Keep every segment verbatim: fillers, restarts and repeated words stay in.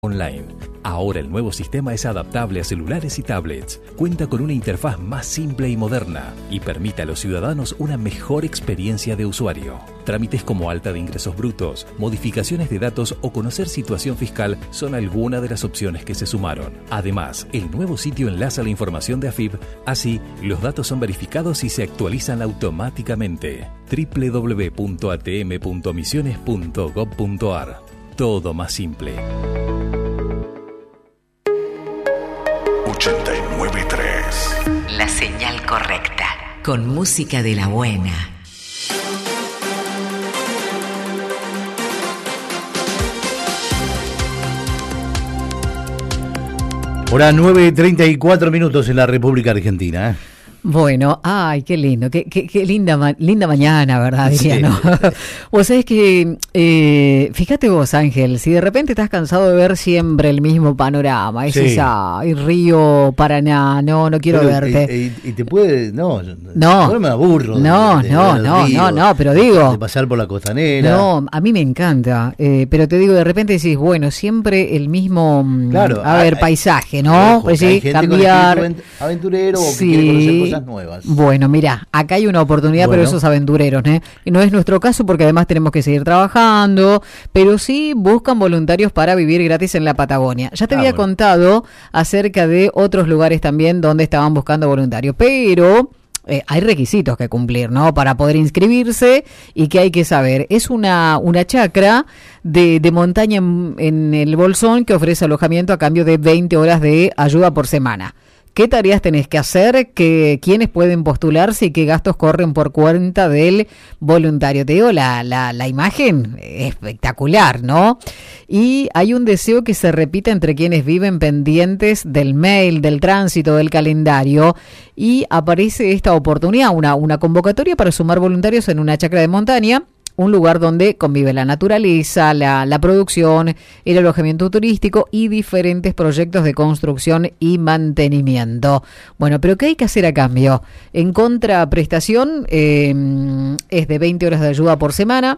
Online. Ahora el nuevo sistema es adaptable a celulares y tablets, cuenta con una interfaz más simple y moderna y permite a los ciudadanos una mejor experiencia de usuario. Trámites como alta de ingresos brutos, modificaciones de datos o conocer situación fiscal son algunas de las opciones que se sumaron. Además, el nuevo sitio enlaza la información de A F I B, así los datos son verificados y se actualizan automáticamente. doble u doble u doble u punto a t m punto misiones punto gob punto a r. Todo más simple. ochenta y nueve punto tres. La señal correcta, con música de la buena. Hora nueve treinta y cuatro minutos en la República Argentina, ¿eh? Bueno, ay, qué lindo, qué, qué, qué linda ma- linda mañana, ¿verdad? Diría, Sí. ¿no? Vos sabés que, eh, fíjate vos, Ángel, si de repente estás cansado de ver siempre el mismo panorama, es Sí. esa, ay, Río, Paraná, no, no quiero Pero, verte. Y, y- y te puede, no, No. yo me aburro. de- No, de no, ver el no, río, no, no, pero digo- de pasar por la costanera. No, a mí me encanta, eh, pero te digo, de repente decís, bueno, siempre el mismo, mm, Claro, a ver, hay- paisaje, ¿no? Ojo, Pues que hay sí, gente con cambiar. espíritu avent- aventurero o que Sí. quiere conocer cosas nuevas. Bueno, mira, acá hay una oportunidad Bueno. para esos aventureros, ¿eh? Y no es nuestro caso porque además tenemos que seguir trabajando, pero sí buscan voluntarios para vivir gratis en la Patagonia. Ya te Ah, había bueno. contado acerca de otros lugares también donde estaban buscando voluntarios, pero eh, hay requisitos que cumplir, ¿no? Para poder inscribirse y que hay que saber. Es una, una chacra de, de montaña en, en el Bolsón que ofrece alojamiento a cambio de veinte horas de ayuda por semana. ¿Qué tareas tenés que hacer? ¿Qué, ¿Quiénes pueden postularse y qué gastos corren por cuenta del voluntario? Te digo, la, la, la imagen espectacular, ¿no? Y hay un deseo que se repita entre quienes viven pendientes del mail, del tránsito, del calendario, y aparece esta oportunidad, una, una convocatoria para sumar voluntarios en una chacra de montaña, un lugar donde convive la naturaleza, la, la producción, el alojamiento turístico y diferentes proyectos de construcción y mantenimiento. Bueno, pero ¿qué hay que hacer a cambio? En contraprestación eh, es de veinte horas de ayuda por semana,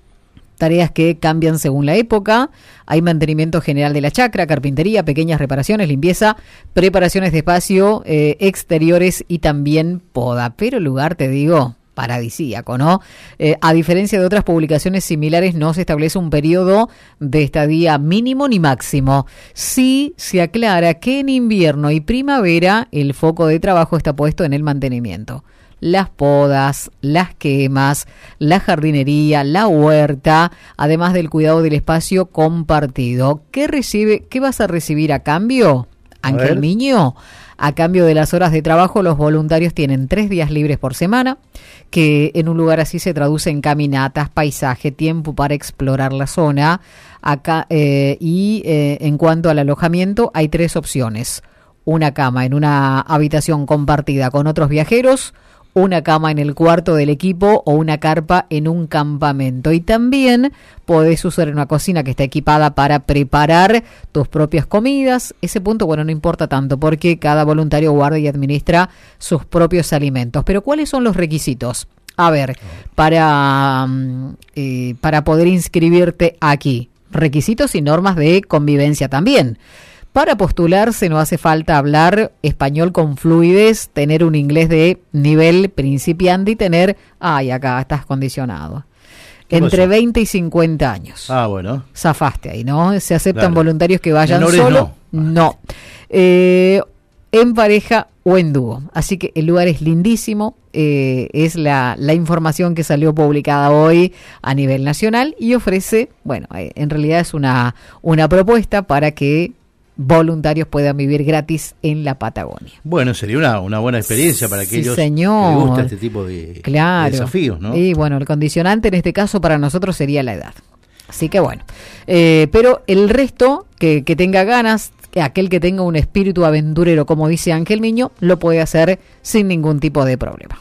tareas que cambian según la época, hay mantenimiento general de la chacra, carpintería, pequeñas reparaciones, limpieza, preparaciones de espacio, eh, exteriores y también poda. Pero el lugar, te digo, paradisíaco, ¿no? Eh, a diferencia de otras publicaciones similares, no se establece un periodo de estadía mínimo ni máximo. Sí se aclara que en invierno y primavera el foco de trabajo está puesto en el mantenimiento. Las podas, las quemas, la jardinería, la huerta, además del cuidado del espacio compartido. ¿Qué recibe, qué vas a recibir a cambio, Ángel Miño? A cambio de las horas de trabajo, los voluntarios tienen tres días libres por semana, que en un lugar así se traduce en caminatas, paisaje, tiempo para explorar la zona. Acá eh, y eh, en cuanto al alojamiento, hay tres opciones: una cama en una habitación compartida con otros viajeros, una cama en el cuarto del equipo o una carpa en un campamento. Y también podés usar una cocina que está equipada para preparar tus propias comidas. Ese punto, bueno, no importa tanto porque cada voluntario guarda y administra sus propios alimentos. Pero ¿cuáles son los requisitos? A ver, para, eh, para poder inscribirte aquí, requisitos y normas de convivencia también. Para postularse no hace falta hablar español con fluidez, tener un inglés de nivel principiante y tener, ay, acá estás condicionado, entre veinte y cincuenta años. Ah, bueno. Zafaste ahí, ¿no? Se aceptan Claro. voluntarios que vayan Menores solo. no. No. Eh, en pareja o en dúo. Así que el lugar es lindísimo. Eh, es la, la información que salió publicada hoy a nivel nacional y ofrece, bueno, eh, en realidad es una, una propuesta para que voluntarios puedan vivir gratis en la Patagonia. Bueno, sería una, una buena experiencia para Sí, aquellos señor. que les gusta este tipo de, Claro. de desafíos, ¿no? Y bueno, el condicionante en este caso para nosotros sería la edad. Así que bueno. Eh, pero el resto, que, que tenga ganas, que aquel que tenga un espíritu aventurero, como dice Ángel Miño, lo puede hacer sin ningún tipo de problema.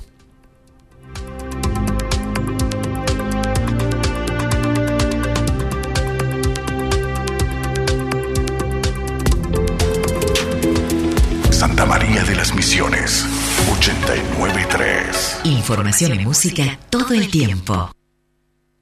Santa María de las Misiones, ochenta y nueve punto tres. Información y música todo el tiempo.